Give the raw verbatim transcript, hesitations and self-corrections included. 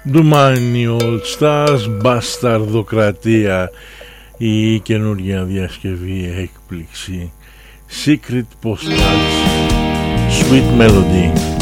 Ντουμάνι All Stars, Μπασταρδοκρατία, η καινούργια διασκευή έκπληξη, Secret Postcards, Sweet Melody.